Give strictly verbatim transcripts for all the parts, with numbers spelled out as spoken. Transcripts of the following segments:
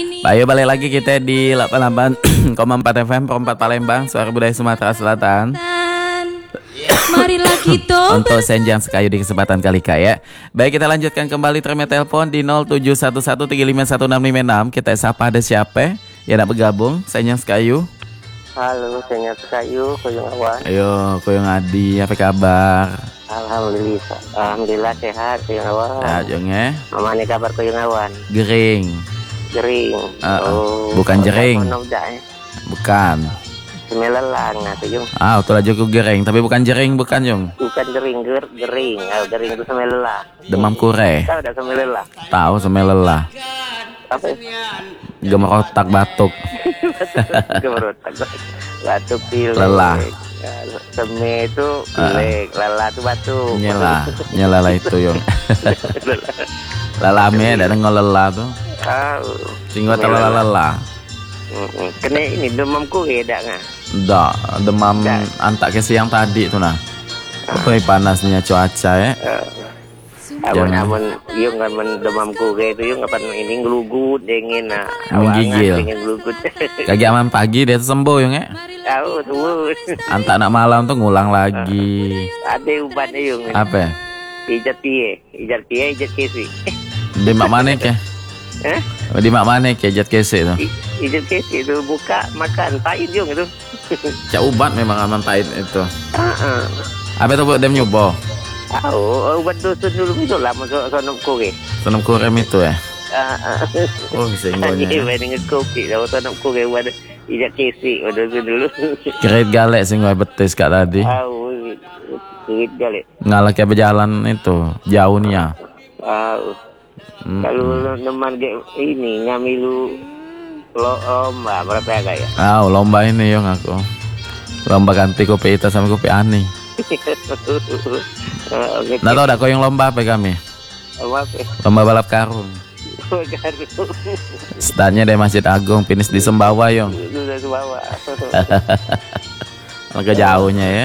Ayo balik lagi kita di delapan puluh delapan koma empat F M Perempat Palembang, suara budaya Sumatera Selatan. Marilah kita Untuk Senjang Sekayu di kesempatan kali Kak ya. Baik, kita lanjutkan kembali terima telepon di nol tujuh satu satu tiga lima satu enam lima enam. Kita sapa ada siapa yang nak bergabung. Senjang Sekayu. Halo, Senjang Sekayu, Koyong Awan. Ayo, Koyong Adi, apa kabar? Alhamdulillah, alhamdulillah sehat Koyong Awan. Sehat Jong ya. Mama ni kabar Koyong Awan. Gering. Gering. Uh, oh, bukan jering. Bukan. Semelelang atau Jong. Ah, itu aja ku gering, tapi bukan jering, bukan Jong. Bukan gering, ger, gering. Oh, gering itu semelelang. Demam kure. Tahu dah semelelang? Tahu semelelah. Apa? Gemerotak batuk. Gemerotak batuk pilek. Lelah. Seme itu pilek, uh, lelah itu batuk. Nyela, nyela lah itu Jong. Lalame ada ngol lelah tuh. Oh, Singgo terlalu lelah. Kena ini demam kure dak ngah. Dak, demam Da. antak ke siang tadi tuh nah. Apa panasnya cuaca ya? Amun amun yung kan men demam kure itu yung kapan ini ngelugut dingin nah. Menggigil. Dingin ngelugut. Kagak aman pagi dia tuh sembuh Jong ya. Tahu tuh. Antak nak malam tuh ngulang lagi. Ada ubatnya yung. Apa? Ijat pie, ijat pie, ijat kesi. Di mak mana ke? Eh? Di mak mana ke jat kese tuh? Ijat kesi itu buka makan pahit yung itu. Cak ubat memang aman pahit itu. Heeh. Apa tuh buat dem nyoba? Tahu obat dusun dulu itu lah masuk sonop kure. Senam kurem itu ya. Heeh. Oh, singgonya. Ini dengan kopi, tahu sonop kure buat ijat kesi udah dulu. Keret galek sing gue betis kak tadi. Tahu. Duit kali. Ngalah kayak berjalan itu jauhnya. Tahu. Hmm. Kalau teman kayak ini ngamilu lo lomba berapa ya? Ah, lomba ini Yong aku. Lomba ganti kopi hitam sama kopi ani. Nah tau dah kau yang lomba apa kami? Lomba balap karung. Startnya dari Masjid Agung, finish di Sembawa Yong. Sudah Sembawa. Agak jauhnya ya.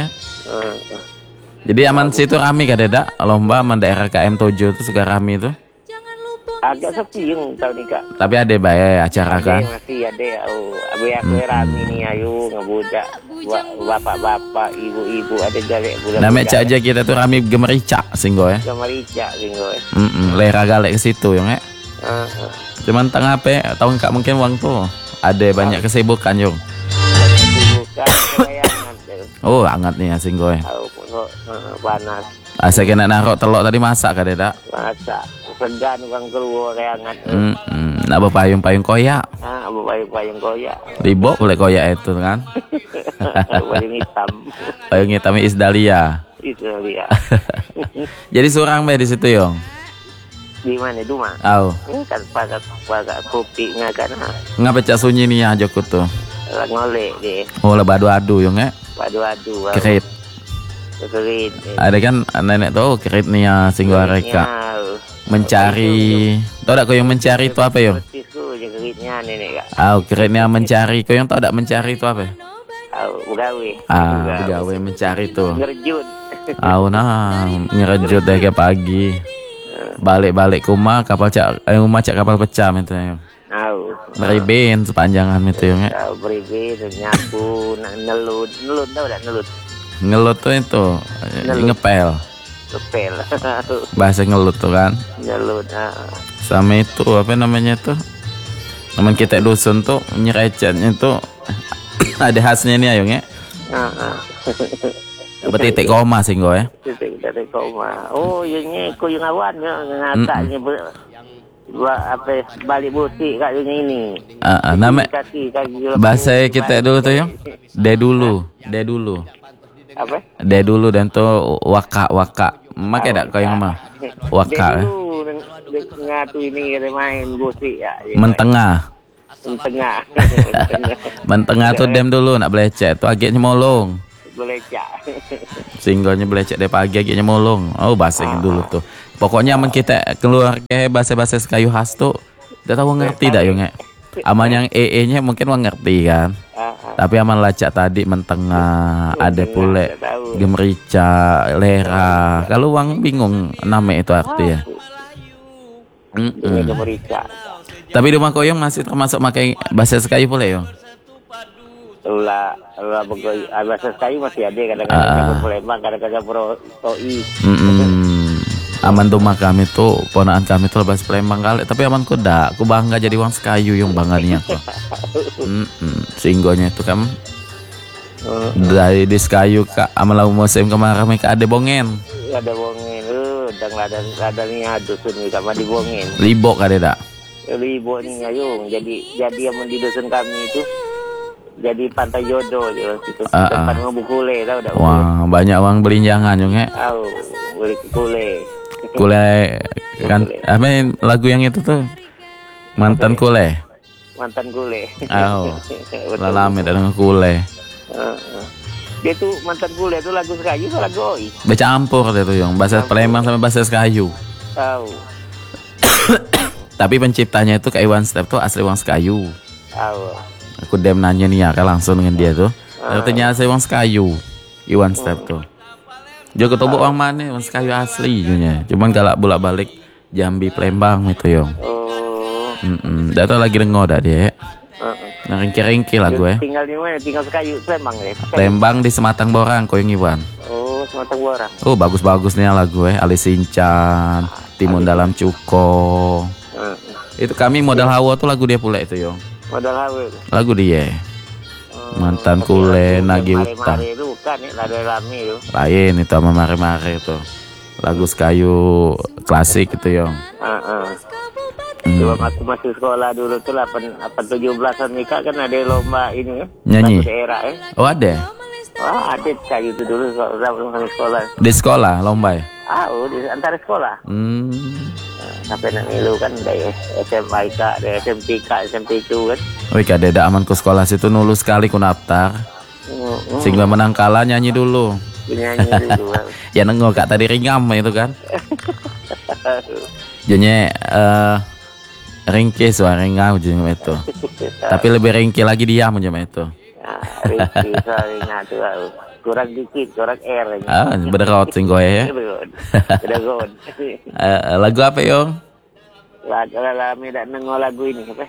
Jadi aman situ rame kan Deda? Lomba aman daerah K M tujuh itu suka rame itu. Agak sepi yang tahun ini Kak. Tapi ada baik acara kan? Masih ada. Oh, abe aku rame nih ayo ngebudak bapak-bapak, ibu-ibu ada galek bulan. Namanya cak aja kita tuh rame gemericak singgo ya. Gemericak singgo. Mm -mm, lera galek ke situ Yong ya. Uh, uh. Cuman tengah apa? Tahun Kak mungkin uang tuh ada banyak kesibukan Yong. Kesibukan kebayangan. Oh hangat nih ya singgo ya. Oh, uh, panas. Asa kena narok telok tadi masak kan Deda? Masak. Segan orang keluar hangat. Hmm, hmm. Nak berpayung-payung koyak. Ah, berpayung-payung koyak. Ribok boleh koyak itu kan? Payung hitam. Payung hitam Isdalia. Itu dia. Jadi surang be di situ Yong. Di mana itu mah? Aw. Ini kan pakai pakai kopi kan. Ngapa cak sunyi nih aja ku tuh? Lah ngolek deh. Oh lah badu-adu Yong ya. Padu-adu. Kerit. Kerit. Ada kan nenek tuh kerit nih ya singgo mereka. Mencari. Tahu tak kau yang mencari itu apa Yong? Keritnya nenek Kak. Ah, keritnya mencari. Kau yang tahu tak mencari itu apa? Tahu begawe. Ah, begawe mencari itu. Ngerjut. Ah, nah, ngerejut deh ke pagi. Balik-balik ke rumah kapal cak, eh, rumah cak kapal pecah itu Yong. Tahu. Beribin sepanjangan itu Yong ya. Tahu beribin, nyapu, nelut, nelut tahu tak nelut? Ngelut tuh itu ngepel. Kepel. Bahasa ngelut tuh kan. Nelut. Ah. Sama itu apa namanya tuh? Teman kita dusun tuh nyerecetnya tuh ada khasnya nih Ayong ya. Ah. Berarti titik koma sih gue ya. Titik titik koma. Oh, yang ko yung awan ngatanya buat apa balik butik kat ini. Ah, nama bahasa kita dulu tuh Yong. De dulu, de dulu. Apa? De dulu dan tuh waka waka. Makai tak kau yang mah? Waka. Ngatu ini kita main butik ya. Mentengah. Mentengah. Mentengah tuh dem dulu nak belecet tuh agaknya molong. Belecak. Singgonya belecet dari pagi agaknya molong. Oh bahasa ah, dulu tuh. Pokoknya aman kita keluar ke bahasa-bahasa Sekayu khas tuh. Udah tahu ngerti dah Yong ya. Aman yang E E-nya mungkin wang ngerti kan. Ah, ah. Tapi aman lacak tadi mentengah, ada pule gemerica, lera. Kalau wang bingung nama itu artinya. Gemerica. Tapi di rumah koyong masih termasuk pakai bahasa kayu pula Yong. Ulah ulah begoy bahasa kayu masih ada kadang-kadang Ah. cabut Palembang, kadang-kadang pro toi. Mm-mm. Aman tuh mah kami tuh ponaan kami tuh bahasa Palembang kali. Tapi aman ku dak, ku bangga jadi wong sekayu yang bangganya tuh. Mm-mm. Singgonya itu kan dari di sekayu kak amalau musim kemarin mereka ada bongen. Ada bongin, eh, dan ladan ladannya dusun ni sama di bongin. Libok ada dak? Ibu ni ayung, jadi jadi yang di dusun kami itu jadi pantai jodoh je situ Ah, tempat ah. ngobukule tau dak. Wah banyak uang belinjangan Yong ya. Tahu, beli kule. Kule kan apa lagu yang itu tuh mantan kule. Mantan kule. Oh. Betul. Lalame dengan kule. Uh, uh. Dia tuh mantan kule tuh lagu sekayu atau lagu oi? Bercampur deh tuh Yong, bahasa Palembang sama bahasa Sekayu. Tahu, Tapi penciptanya itu kayak Iwan Step tuh asli Wang Sekayu. tahu. Aku dem nanya nih ya kan langsung dengan dia tuh. Artinya asli Wang Sekayu. Iwan Step tuh. Dia ketemu orang mana Wang Sekayu asli junya. Cuman kalau bolak-balik Jambi Palembang itu Yong. Oh, Mm-mm. Dia tuh lagi dengo dah dia. uh, uh. Nah ringki-ringki lah gue. Tinggal di mana? Tinggal sekayu Palembang ya. Palembang di Sematang Borang koyong Iwan. Oh, Sematang Borang. Oh bagus-bagus nih lagu eh. Ali Sincan, Timun Dalam Cuko. Uh, uh. Itu kami modal hawa tuh lagu dia pula itu Yong. Modal hawe. Lagu dia. Oh, Mantan tapi kule lagu nagih yang utang. mare-mare itu kan ya, lada rame itu. Lain itu sama mare-mare itu. Lagu Sekayu klasik itu Yong. Uh, uh. Hmm. Sebab aku masih sekolah dulu tuh delapan tujuh belasan nikah kan ada lomba ini ya. Nyanyi? Lagu daerah ya. Oh ada? Wah, ada kayu itu dulu sebelum kami sekolah. Di sekolah lomba ya? Ah, oh, di antara sekolah. Hmm. Nah, sampai nak ngilu kan dari S M I K, dari S M T K, S M T itu kan. Wih kadeda aman ku sekolah situ nulus sekali ku daftar. Hmm, hmm. Sehingga menang kalah nyanyi dulu. Penyanyi dulu. Ya nengok kak tadi ringam itu kan. Jadinya eh ringkih suara ringau jadinya itu. Tapi lebih ringkih lagi diam jadinya itu. Nah, Rizky soalnya tuh ah, kurang dikit, kurang R. Ah, berderot singgo ya. Udah god. Eh, lagu apa Yong? Lagu lami dak nengok lagu ini apa?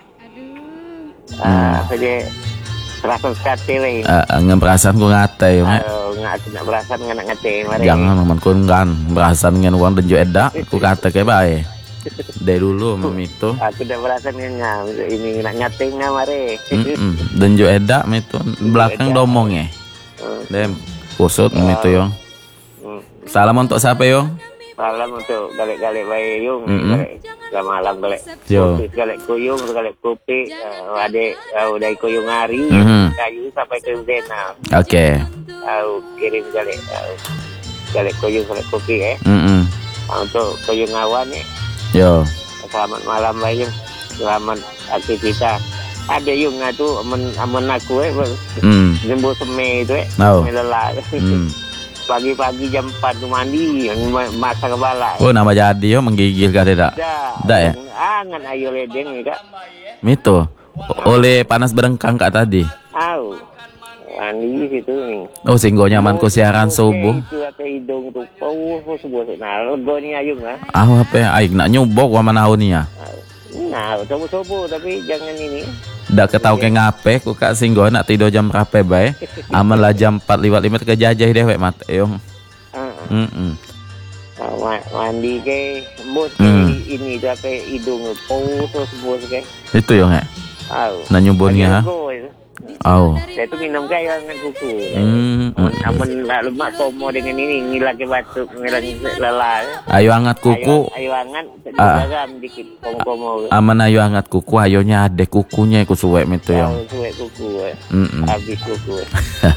Ah, apa dia? Perasaan sekate weh. Eh, ngan perasaan ku ngate Yong. eh. Oh, nggak nak perasaan nggak nak ngatain mari. Jangan teman ku kan perasaan ngan uang dan jo edak ku kata kayak bae. Dari dulu mem itu. Aku udah perasaan ngam ini nak ngatain nggak mari. Mm-mm. Dan jo edak mem itu belakang domong ya. Dem kusut mem itu Yong. Hmm. Salam untuk siapa Yong? Malam untuk galik-galik bayi yung, Mm-mm. galik gak malam galik Yo. kopi, galik kuyung, galik kopi, uh, adek uh, udah kuyung hari, Mhm. kayu sampai ke Zena, Oke. uh, kirim galik, uh, galik kuyung, galik kopi eh, Mm-mm. uh, untuk kuyung awan eh, Yo. selamat malam bayi yung, selamat aktivitas. Ada yung nga tu, amen amen aku eh, Hmm. jembo seme itu eh, Oh. seme lelah. Hmm. Pagi-pagi jam empat tu mandi, yang ma- masak kepala. Oh nama jadi yo menggigil gak ada. Dah. Dah ya? Angan ayo ledeng ni kak. Mito. Oleh panas berengkang kak tadi. Au. Mandi situ ni. Oh singgo nyaman ku siaran subuh. Itu apa hidung tu. Oh, subuh tu. Nah, lego ni ayung lah. Ah apa aik nak nyubok wa manau ni ya. Nah, subuh-subuh tapi jangan ini. Dak ketau ke ngape ku kak singgo nak tidur jam berapa bae. Aman lah jam empat lewat lima ke jajah dewek mat yo. Ah, Heeh. ah, ma- mandi ke bos Hmm. ini tu apa hidung tu. Oh, subuh ke. Itu yo ngek. Au. Nak nyubonnya ha. Lego itu. Oh. Saya tu minum gaya dengan kuku. Hmm. Amun amun nak lemak komo dengan ini ngilangke batuk, ngilangke lelah. Ayo angat kuku. Ayo, ayo angan, Ah. garam dikit komo-komo. Aman ayo angat kuku ayonya ada kukunya ku suwek itu yo. Tahu suwe kuku. eh. Mm-mm. Habis kuku. eh.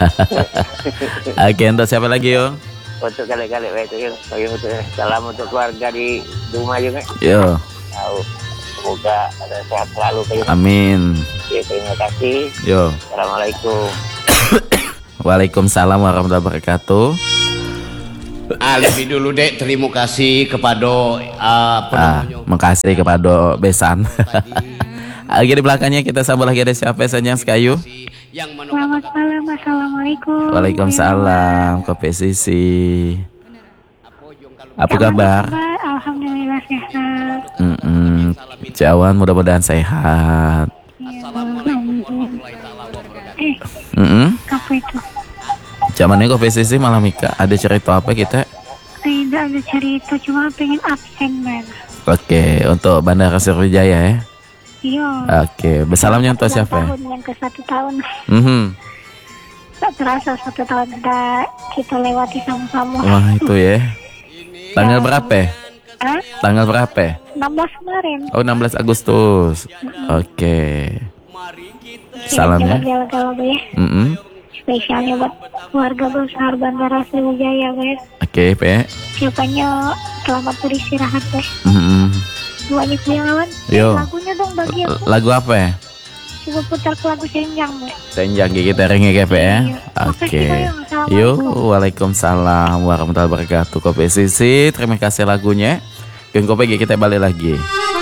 Oke, untuk siapa lagi yo? Untuk kali-kali baik itu. Bagi untuk salam untuk keluarga di rumah juga. Yo. Tahu. Semoga ada sehat selalu kayu. Amin. Ya, terima kasih. Yo. Assalamualaikum. Waalaikumsalam warahmatullahi wabarakatuh. Ah, lebih dulu dek, terima kasih kepada uh, apa Ah, namanya, makasih kepada Besan. Lagi di belakangnya kita sambut lagi ada siapa saja yang sekayu. yang mana Selamat malam, assalamualaikum. Waalaikumsalam, Kopi Sisi. Apa kabar? Kabar, alhamdulillah sehat. Mm-mm. Cawan mudah-mudahan sehat. Eh, Mm-mm. apa itu? Zamannya kok P S S I malam Mika. Ada cerita apa kita? Tidak ada cerita, cuma pengen absen, man. Oke, untuk Bandara Sriwijaya ya. Iya. Oke, bersalamnya untuk siapa ya? Tahun yang ke satu tahun. Mhm. Tak terasa satu tahun sudah kita lewati sama-sama. Wah itu ya. Tanggal berapa? ya? Hah? Tanggal berapa? ya? enam belas kemarin. Oh enam belas Agustus. Oke. Salamnya. Jalan-jalan ya. Mm-mm. Spesialnya buat keluarga besar Bandara Sriwijaya, guys. Oke, Pe. Siapanya selamat beristirahat, guys. Mm-mm. Banyak yang lawan. Yo. Lagunya dong bagi aku. Lagu apa ya? Coba putar ke lagu Senjang, guys. Senjang kita ringi ya, Pe ya. Iya. Oke. Makasih, Bayang. Assalamualaikum. Yo, waalaikumsalam warahmatullahi wabarakatuh. Kopi Sisi, terima kasih lagunya. Gen kopi kita balik lagi.